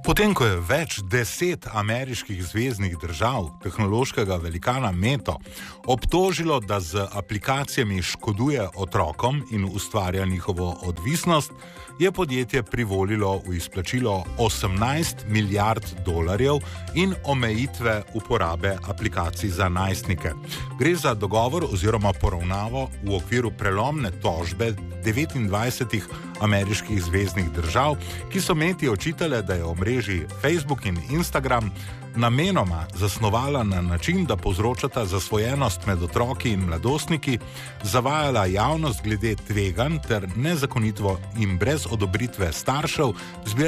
Potem, ko je več 10 ameriških zveznih držav tehnološkega velikana Meta obtožilo, da z aplikacijami škoduje otrokom in ustvarja njihovo odvisnost, je podjetje privolilo v izplačilo $18 milijard in omejitve uporabe aplikacij za najstnike. Gre za dogovor oziroma poravnavo v okviru prelomne tožbe 29 ameriških zveznih držav, ki so Meti očitale, da je omrežji Facebook in Instagram namenoma zasnovala na način, da povzročata zasvojenost med otroki in mladostniki, zavajala javnost glede tveganj ter nezakonito in brez odobritve staršev